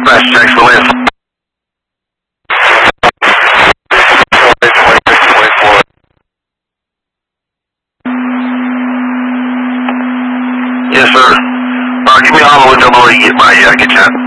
Fast checks for lift. Yes, sir. Give me a holler when I'm ready to get my get you.